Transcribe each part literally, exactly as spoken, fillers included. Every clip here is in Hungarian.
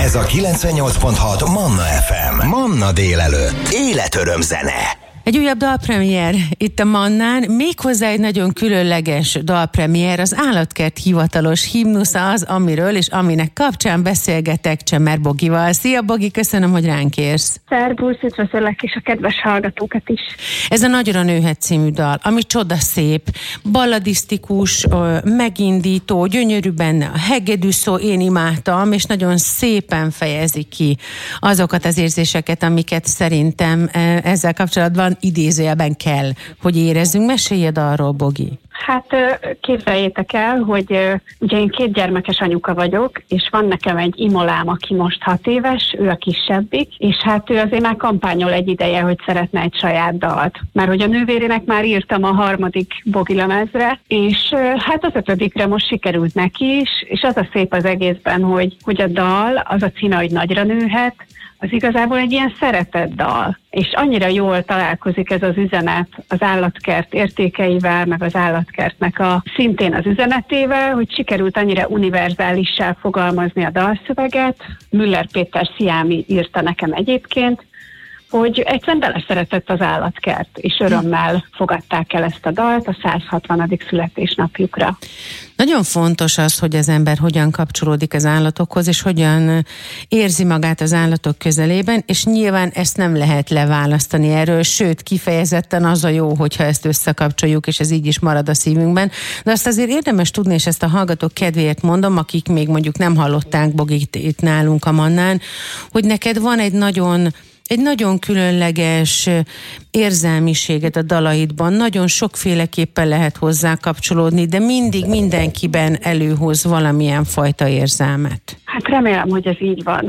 Ez a kilencvennyolc pont hat Manna ef em. Manna délelőtt. Életöröm zene. Egy újabb dalpremiér itt a Mannán, méghozzá egy nagyon különleges dalpremiér, az Állatkert hivatalos himnusza az, amiről és aminek kapcsán beszélgetek Csemer Bogival. Szia Bogi, köszönöm, hogy ránk érsz. Szervusz, üdvözöllek és a kedves hallgatókat is. Ez a Nagyra nőhet című dal, ami csodaszép, balladisztikus, megindító, gyönyörű benne a hegedű szó, én imádtam, és nagyon szépen fejezi ki azokat az érzéseket, amiket szerintem ezzel kapcsolatban idézőjelben kell, hogy érezzünk. Meséljed arról, Bogi. Hát képzeljétek el, hogy ugye én két gyermekes anyuka vagyok, és van nekem egy imolám, aki most hat éves, ő a kisebbik, és hát ő azért már kampányol egy ideje, hogy szeretne egy saját dalt. Mert hogy a nővérének már írtam a harmadik Bogi lemezre, és hát az ötödikre most sikerült neki is, és az a szép az egészben, hogy, hogy a dal, az a címe, hogy Nagyra nőhet, az igazából egy ilyen szeretett dal. És annyira jól találkozik ez az üzenet az állatkert értékeivel, meg az állatkertnek a szintén az üzenetével, hogy sikerült annyira univerzálissá fogalmazni a dalszöveget. Müller Péter Sziámi írta nekem egyébként, hogy egyszerűen beleszeretett az állatkert, és örömmel fogadták el ezt a dalt a száz hatvanadik születésnapjukra. Nagyon fontos az, hogy az ember hogyan kapcsolódik az állatokhoz, és hogyan érzi magát az állatok közelében, és nyilván ezt nem lehet leválasztani erről, sőt, kifejezetten az a jó, hogyha ezt összekapcsoljuk, és ez így is marad a szívünkben. De azt azért érdemes tudni, és ezt a hallgatók kedvéért mondom, akik még mondjuk nem hallották Bogit itt nálunk a Mannán, hogy neked van egy nagyon Egy nagyon különleges érzelmiséget a dalaidban, nagyon sokféleképpen lehet hozzá kapcsolódni, de mindig mindenkiben előhoz valamilyen fajta érzelmet. Hát remélem, hogy ez így van.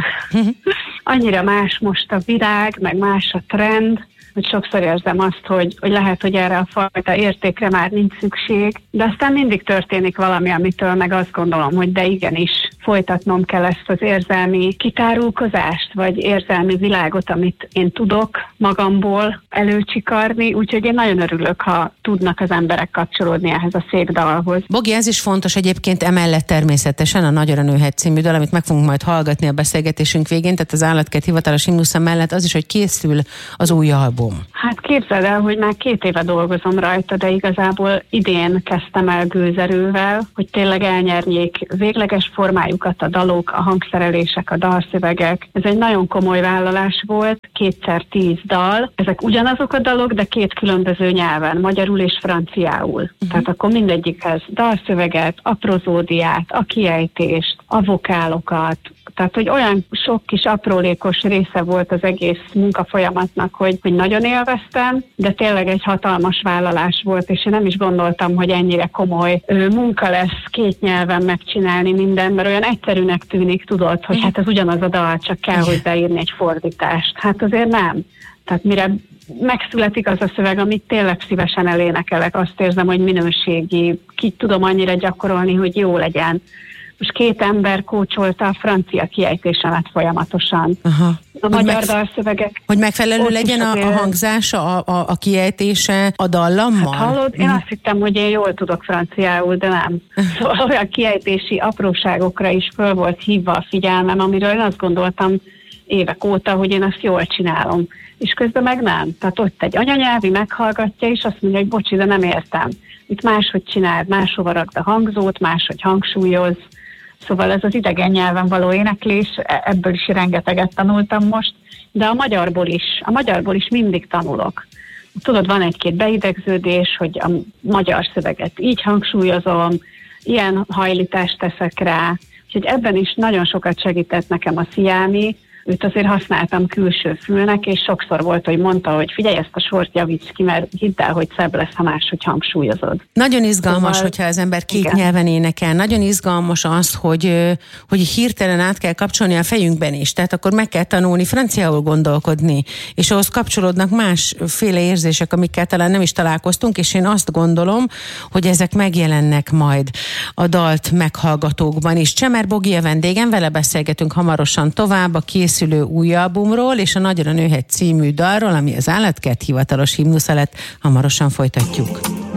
Annyira más most a virág, meg más a trend, hogy sokszor érzem azt, hogy, hogy lehet, hogy erre a fajta értékre már nincs szükség, de aztán mindig történik valami, amitől meg azt gondolom, hogy de igenis folytatnom kell ezt az érzelmi kitárulkozást, vagy érzelmi világot, amit én tudok magamból előcsikarni, úgyhogy én nagyon örülök, ha tudnak az emberek kapcsolódni ehhez a szép dalhoz. Bogi, ez is fontos egyébként, emellett természetesen a Nagyra nőhet című dal, amit meg fogunk majd hallgatni a beszélgetésünk végén, tehát az Állatkert hivatalos himnusza mellett az is, hogy készül az új album. Hát képzeld el, hogy már két éve dolgozom rajta, de igazából idén kezdtem el gőzerővel, hogy tényleg elnyerjék végleges formájukat a dalok, a hangszerelések, a dalszövegek. Ez egy nagyon komoly vállalás volt, kétszer tíz dal. Ezek ugyanazok a dalok, de két különböző nyelven, magyarul és franciául. Uh-huh. Tehát akkor mindegyikhez dalszöveget, a prozódiát, a kiejtést, a vokálokat. Tehát, hogy olyan sok kis aprólékos része volt az egész munkafolyamatnak, hogy, hogy nagyon élveztem, de tényleg egy hatalmas vállalás volt, és én nem is gondoltam, hogy ennyire komoly ö, munka lesz két nyelven megcsinálni mindent, mert olyan egyszerűnek tűnik, tudod, hogy hát ez ugyanaz a dal, csak kell hozzáírni egy fordítást. Hát azért nem. Tehát mire megszületik az a szöveg, amit tényleg szívesen elénekelek, azt érzem, hogy minőségi, ki tudom annyira gyakorolni, hogy jó legyen. Most két ember kócsolta a francia kiejtésemet folyamatosan. Aha. A magyar megf- dalszövegek. Hogy megfelelő legyen a, a hangzása, a, a, a kiejtése a dallammal? Hát hallod, én azt hittem, hogy én jól tudok franciául, de nem. Szóval olyan kiejtési apróságokra is föl volt hívva a figyelmem, amiről én azt gondoltam évek óta, hogy én azt jól csinálom. És közben meg nem. Tehát ott egy anyanyelvi meghallgatja, és azt mondja, hogy bocsi, de nem értem. Itt máshogy csináld, máshova rakd a hangzót, máshogy hangsúlyoz. Szóval ez az idegen nyelven való éneklés, ebből is rengeteget tanultam most, de a magyarból is, a magyarból is mindig tanulok. Tudod, van egy-két beidegződés, hogy a magyar szöveget így hangsúlyozom, ilyen hajlítást teszek rá, úgyhogy ebben is nagyon sokat segített nekem a Sziámi, őt azért használtam külső fülnek, és sokszor volt, hogy mondta, hogy figyelj, ezt a sort javíts ki, mert hidd el, hogy szebb lesz, ha máshogy hangsúlyozod. Nagyon izgalmas, szóval, hogyha az ember két igen. nyelven énekel. Nagyon izgalmas az, hogy, hogy hirtelen át kell kapcsolni a fejünkben is. Tehát akkor meg kell tanulni franciául gondolkodni, és ahhoz kapcsolódnak másféle érzések, amikkel talán nem is találkoztunk, és én azt gondolom, hogy ezek megjelennek majd a dalt meghallgatókban is. Csemer Bogi a vendégem, vele beszélgetünk hamarosan tovább a kész készülő új albumról és a Nagyra nőhet című dalról, ami az Állatkert hivatalos himnusza lett. Hamarosan folytatjuk.